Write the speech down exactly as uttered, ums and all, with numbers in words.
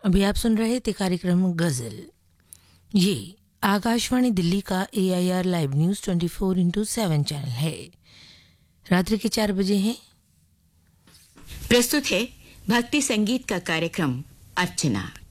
अभी आप सुन रहे थे कार्यक्रम गजल। ये आकाशवाणी दिल्ली का ए I R live news twenty four into seven channel है। रात्रि के चार बजे हैं। प्रस्तुत है भक्ति संगीत का कार्यक्रम अर्चना।